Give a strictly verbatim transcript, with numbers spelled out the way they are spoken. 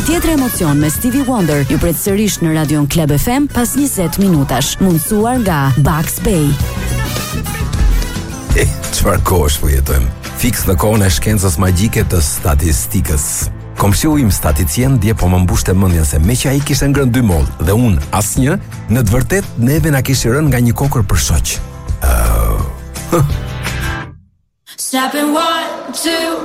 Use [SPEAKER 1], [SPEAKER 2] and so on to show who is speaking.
[SPEAKER 1] Një tjetër emocion me Stevie Wonder ju pret sërish në Radion Club F M pas njëzet minutash, mundësuar nga Bucks Bay.
[SPEAKER 2] E, çfarë kohësh po jetojmë? Fiks në kohën e shkencës magjike të statistikës. Komshiu im staticien dje po më mbushte mendjen se me që ai kishte ngrënë dy moll dhe unë asnjë, në të vërtetë neve na kishte rënë nga një kokër për shoq. Oh.
[SPEAKER 3] Snapping one, two